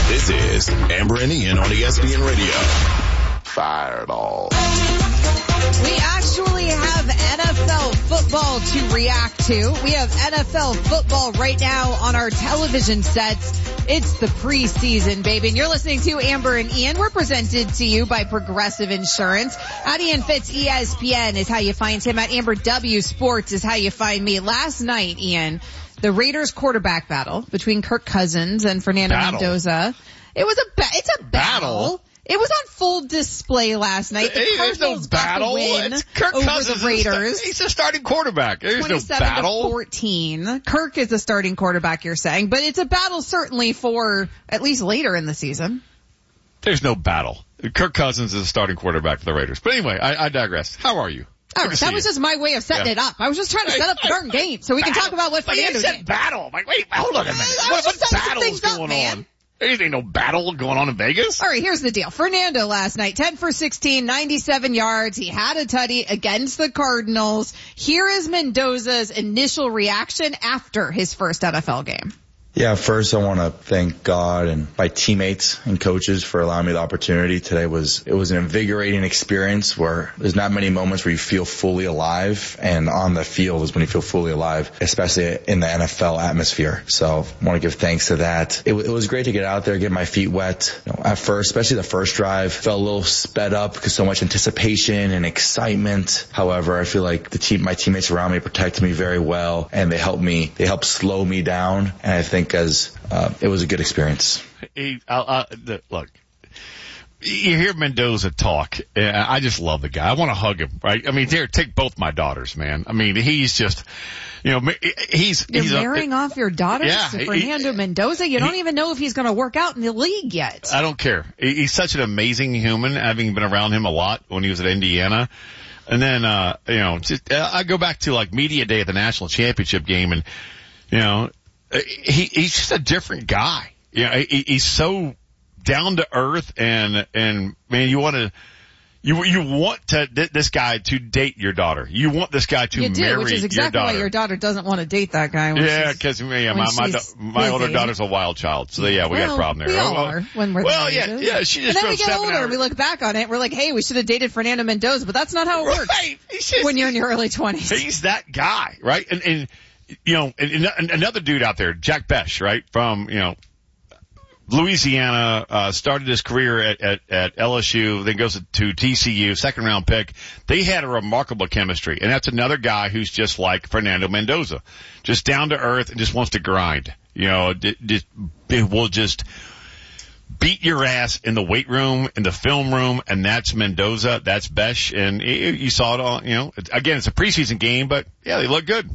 This is Amber and Ian on ESPN Radio. Fireball. We actually have NFL football to react to. We have NFL football right now on our television sets. It's the preseason, baby. And you're listening to Amber and Ian. We're presented to you by Progressive Insurance. At Ian Fitz, ESPN is how you find him. At Amber W Sports is how you find me. Last night, Ian, the Raiders quarterback battle between Kirk Cousins and Fernando Mendoza. It's a battle. It was on full display last night. The Cardinals got the win Kirk over Cousins the Raiders. He's a starting quarterback. There's no battle. 27-14. Kirk is the starting quarterback, you're saying. But it's a battle certainly for at least later in the season. There's no battle. Kirk Cousins is a starting quarterback for the Raiders. But anyway, I digress. How are you? All right, that was just my way of setting it up. I was just trying to set up the darn game so we can talk about what Fernando did. Battle. I'm like, wait, hold on a minute. What battle is going on? There ain't no battle going on in Vegas. All right, here's the deal. Fernando last night, 10 for 16, 97 yards. He had a tutty against the Cardinals. Here is Mendoza's initial reaction after his first NFL game. Yeah, first I want to thank God and my teammates and coaches for allowing me the opportunity. Today it was an invigorating experience where there's not many moments where you feel fully alive, and on the field is when you feel fully alive, especially in the NFL atmosphere. So I want to give thanks to that. It was great to get out there, get my feet wet. At first, especially the first drive, felt a little sped up because so much anticipation and excitement. However, I feel like my teammates around me protected me very well, and they helped slow me down, and I think it was a good experience. Look, you hear Mendoza talk. I just love the guy. I want to hug him, right? I mean, take both my daughters, man. I mean, he's just, You're marrying off your daughters to Fernando Mendoza? You don't even know if he's going to work out in the league yet. I don't care. He's such an amazing human, having been around him a lot when he was at Indiana. And then, I go back to like media day at the national championship game, and, he's just a different guy. He's so down to earth, and man, you want this guy to date your daughter. You want this guy to marry your daughter. Which is exactly why your daughter doesn't want to date that guy. Because my older daughter's a wild child, so we got a problem there. We all are when we're she just. And then we get older, and we look back on it, and we're like, hey, we should have dated Fernando Mendoza, but that's not how it works. Right. When you're in your early 20s. He's that guy, right? And another dude out there, Jack Besh, right, from, Louisiana, started his career at LSU, then goes to TCU, second round pick. They had a remarkable chemistry, and that's another guy who's just like Fernando Mendoza, just down to earth and just wants to grind. Will just beat your ass in the weight room, in the film room, and that's Mendoza, that's Besh, and you saw it all, again, it's a preseason game, but yeah, they look good.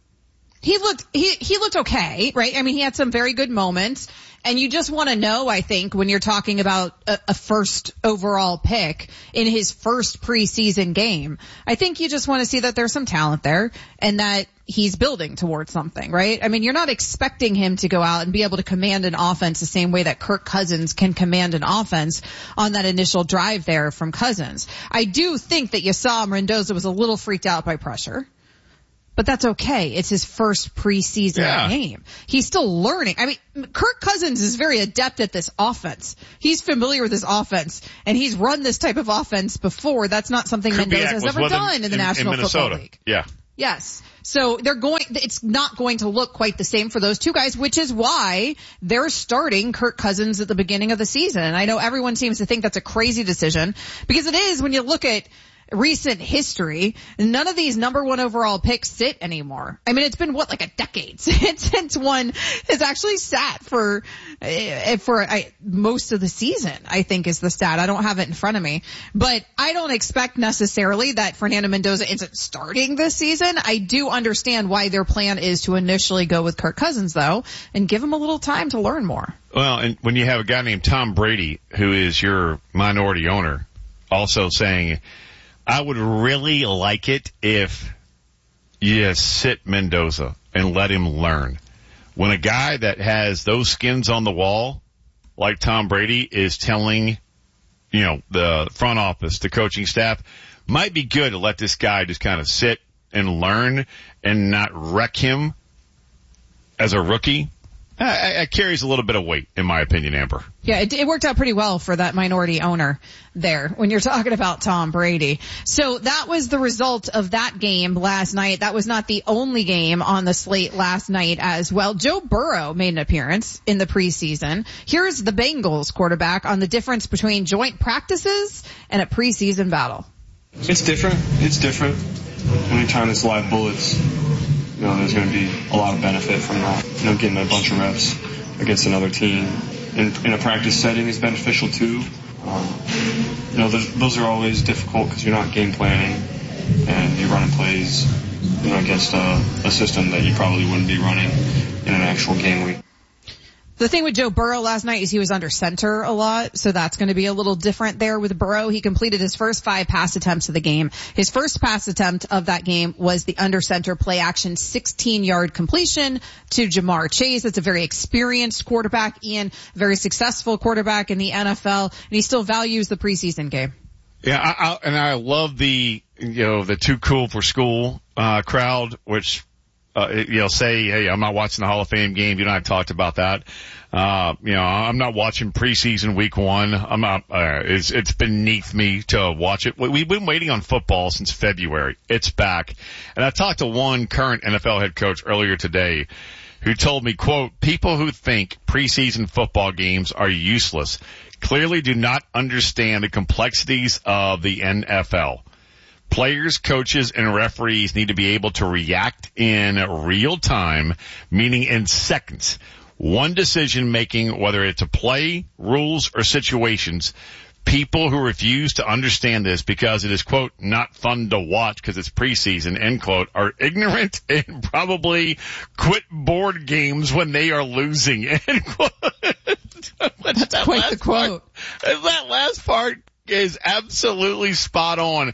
He looked okay, right? I mean, he had some very good moments, and you just want to know, I think, when you're talking about a first overall pick in his first preseason game, I think you just want to see that there's some talent there and that he's building towards something, right? I mean, you're not expecting him to go out and be able to command an offense the same way that Kirk Cousins can command an offense on that initial drive there from Cousins. I do think that you saw Mendoza was a little freaked out by pressure. But that's okay. It's his first preseason game. He's still learning. I mean, Kirk Cousins is very adept at this offense. He's familiar with this offense, and he's run this type of offense before. That's not something Mendoza has ever done in the National Football League. Yeah. Yes. So it's not going to look quite the same for those two guys, which is why they're starting Kirk Cousins at the beginning of the season. And I know everyone seems to think that's a crazy decision, because it is when you look at recent history. None of these number one overall picks sit anymore. I mean, it's been like a decade since one has actually sat for most of the season, I think is the stat. I don't have it in front of me, but I don't expect necessarily that Fernando Mendoza isn't starting this season. I do understand why their plan is to initially go with Kirk Cousins though, and give him a little time to learn more. Well, and when you have a guy named Tom Brady, who is your minority owner, also saying, I would really like it if you sit Mendoza and let him learn. When a guy that has those skins on the wall, like Tom Brady, is telling, the front office, the coaching staff, might be good to let this guy just kind of sit and learn and not wreck him as a rookie. It carries a little bit of weight, in my opinion, Amber. Yeah, it worked out pretty well for that minority owner there when you're talking about Tom Brady. So that was the result of that game last night. That was not the only game on the slate last night as well. Joe Burrow made an appearance in the preseason. Here's the Bengals quarterback on the difference between joint practices and a preseason battle. It's different. Anytime it's live bullets, there's going to be a lot of benefit from that. Getting a bunch of reps against another team in a practice setting is beneficial too. Those are always difficult because you're not game planning and you're running plays, against a system that you probably wouldn't be running in an actual game week. The thing with Joe Burrow last night is he was under center a lot, so that's going to be a little different there with Burrow. He completed his first 5 pass attempts of the game. His first pass attempt of that game was the under center play action 16-yard completion to Jamar Chase. That's a very experienced quarterback, Ian, very successful quarterback in the NFL, and he still values the preseason game. Yeah, I love the too cool for school crowd, which say, hey, I'm not watching the Hall of Fame game. You and I have talked about that. I'm not watching preseason week 1. I'm not, it's beneath me to watch it. We've been waiting on football since February. It's back. And I talked to one current NFL head coach earlier today who told me, quote, people who think preseason football games are useless clearly do not understand the complexities of the NFL. Players, coaches, and referees need to be able to react in real time, meaning in seconds. One decision making, whether it's a play, rules, or situations. People who refuse to understand this because it is, quote, not fun to watch because it's preseason, end quote, are ignorant and probably quit board games when they are losing, end quote. That's quite the quote. That last part is absolutely spot on.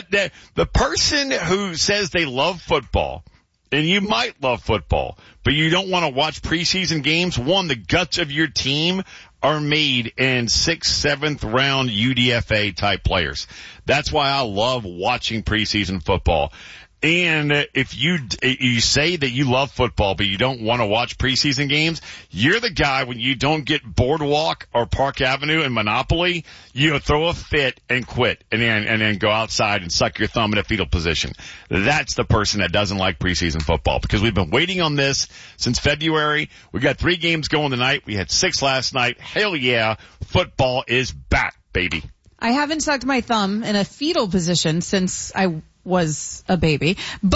The person who says they love football, and you might love football, but you don't want to watch preseason games, one, the guts of your team are made in 6th, 7th round UDFA type players. That's why I love watching preseason football. And if you say that you love football, but you don't want to watch preseason games, you're the guy when you don't get Boardwalk or Park Avenue and Monopoly, you throw a fit and quit and then go outside and suck your thumb in a fetal position. That's the person that doesn't like preseason football because we've been waiting on this since February. We got 3 games going tonight. We had 6 last night. Hell yeah. Football is back, baby. I haven't sucked my thumb in a fetal position since I was a baby,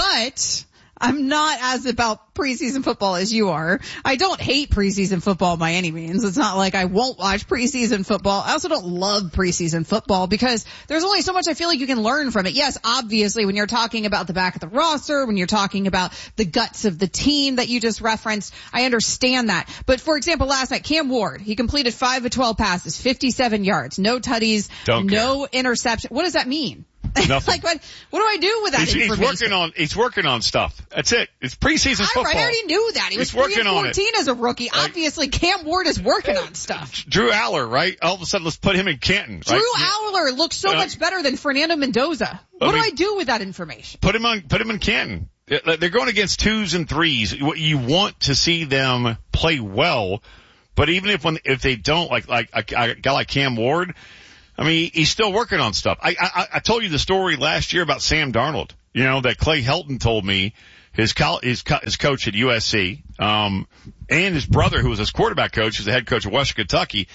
but I'm not as about preseason football as you are. I don't hate preseason football by any means. It's not like I won't watch preseason football. I also don't love preseason football because there's only so much I feel like you can learn from it. Yes, obviously when you're talking about the back of the roster, when you're talking about the guts of the team that you just referenced, I understand that. But for example, last night, Cam Ward, he completed 5 of 12 passes, 57 yards, no tutties, no interception. What does that mean? Nothing. Like what do I do with that information? He's working on stuff. That's it. It's preseason football. I already knew that. He was 3-14 as a rookie. Obviously, Cam Ward is working on stuff. Drew Aller, right? All of a sudden, let's put him in Canton. Right? Drew Aller looks so much better than Fernando Mendoza. What do I do with that information? Put him in Canton. They're going against 2s and 3s. You want to see them play well, but even if they don't, like a guy like Cam Ward, I mean, he's still working on stuff. I told you the story last year about Sam Darnold, that Clay Helton told me, his coach at USC, and his brother, who was his quarterback coach, who's the head coach of Western Kentucky.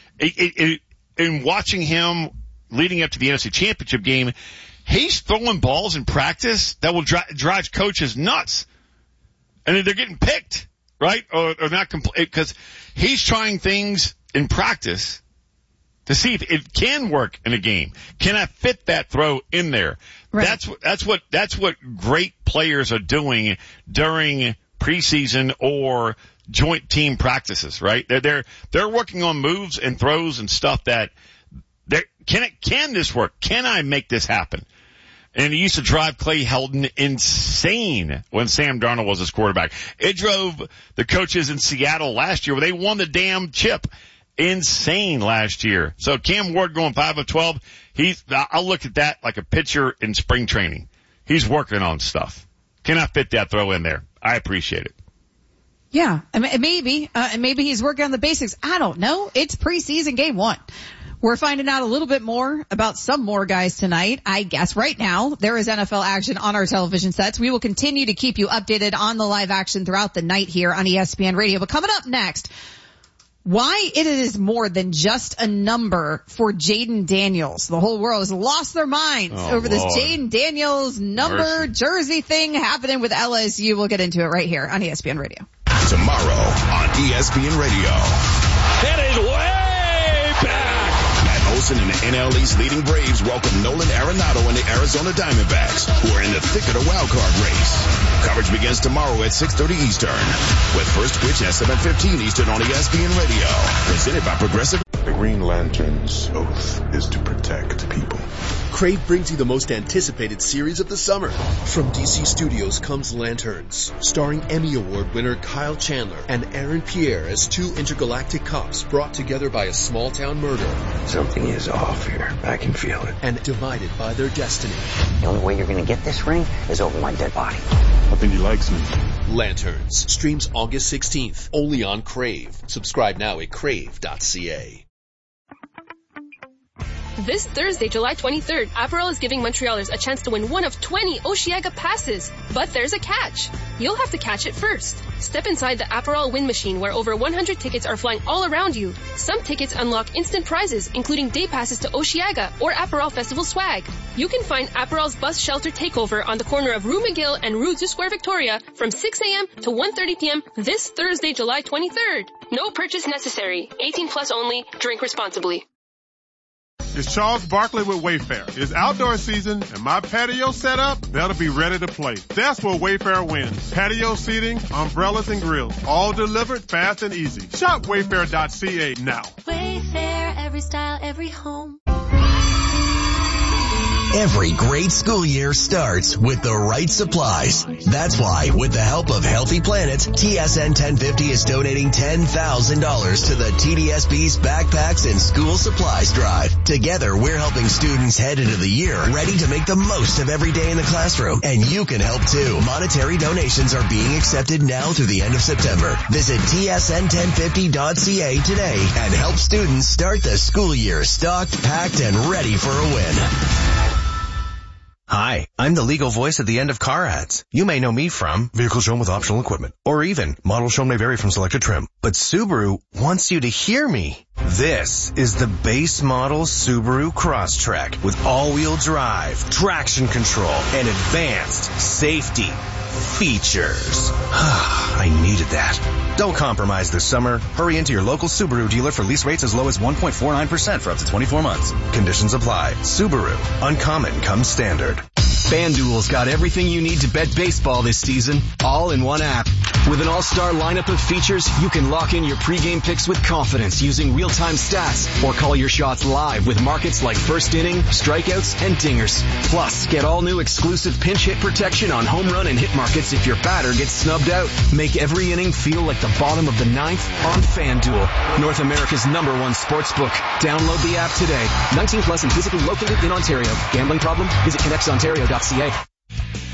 In watching him leading up to the NFC Championship game, he's throwing balls in practice that will drive coaches nuts. And they're getting picked, right? Or not because he's trying things in practice to see if it can work in a game. Can I fit that throw in there? Right. That's what great players are doing during preseason or joint team practices, right? They're working on moves and throws and stuff that can this work? Can I make this happen? And it used to drive Clay Helton insane when Sam Darnold was his quarterback. It drove the coaches in Seattle last year where they won the damn chip. Insane last year. So Cam Ward going 5 of 12. I'll look at that like a pitcher in spring training. He's working on stuff. Can I fit that throw in there? I appreciate it. Yeah, maybe he's working on the basics. I don't know. It's preseason game 1. We're finding out a little bit more about some more guys tonight. I guess right now there is NFL action on our television sets. We will continue to keep you updated on the live action throughout the night here on ESPN Radio. But coming up next, why it is more than just a number for Jaden Daniels. The whole world has lost their minds over this Jaden Daniels number jersey thing happening with LSU. We'll get into it right here on ESPN Radio. Tomorrow on ESPN Radio. That is way back. Matt Olson and the NL East leading Braves welcome Nolan Arenado and the Arizona Diamondbacks, who are in the thick of the wild card race. Coverage begins tomorrow at 6:30 Eastern, with first pitch at 7:15 Eastern on ESPN Radio. Presented by Progressive. The Green Lantern's oath is to protect people. Crave brings you the most anticipated series of the summer. From DC Studios comes Lanterns, starring Emmy Award winner Kyle Chandler and Aaron Pierre as 2 intergalactic cops brought together by a small-town murder. Something is off here. I can feel it. And divided by their destiny. The only way you're going to get this ring is over my dead body. I think he likes me. Lanterns streams August 16th, only on Crave. Subscribe now at crave.ca. This Thursday, July 23rd, Aperol is giving Montrealers a chance to win one of 20 Osheaga passes. But there's a catch. You'll have to catch it first. Step inside the Aperol win machine where over 100 tickets are flying all around you. Some tickets unlock instant prizes, including day passes to Osheaga or Aperol Festival swag. You can find Aperol's bus shelter takeover on the corner of Rue McGill and Rue du Square Victoria from 6 a.m. to 1:30 p.m. this Thursday, July 23rd. No purchase necessary. 18 plus only. Drink responsibly. It's Charles Barkley with Wayfair. It's outdoor season, and my patio setup, that'll be ready to play. That's where Wayfair wins. Patio seating, umbrellas, and grills, all delivered fast and easy. Shop Wayfair.ca now. Wayfair, every style, every home. Every great school year starts with the right supplies. That's why, with the help of Healthy Planet, TSN 1050 is donating $10,000 to the TDSB's Backpacks and School Supplies Drive. Together, we're helping students head into the year ready to make the most of every day in the classroom. And you can help too. Monetary donations are being accepted now through the end of September. Visit tsn1050.ca today and help students start the school year stocked, packed, and ready for a win. Hi, I'm the legal voice at the end of car ads. You may know me from vehicle shown with optional equipment, or even model shown may vary from selected trim. But Subaru wants you to hear me. This is the base model Subaru Crosstrek with all-wheel drive, traction control, and advanced safety features. I needed that. Don't compromise this summer. Hurry into your local Subaru dealer for lease rates as low as 1.49% for up to 24 months. Conditions apply. Subaru. Uncommon comes standard. FanDuel's got everything you need to bet baseball this season, all in one app. With an all-star lineup of features, you can lock in your pregame picks with confidence using real-time stats, or call your shots live with markets like first inning, strikeouts, and dingers. Plus, get all new exclusive pinch hit protection on home run and hit markets if your batter gets snubbed out. Make every inning feel like the bottom of the ninth on FanDuel, North America's #1 sportsbook. Download the app today. 19 plus and physically located in Ontario. Gambling problem? Visit connectsontario.ca.